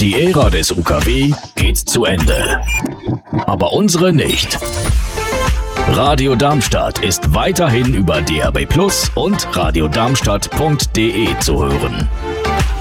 Die Ära des UKW geht zu Ende. Aber unsere nicht. Radio Darmstadt ist weiterhin über DAB+ und radiodarmstadt.de zu hören.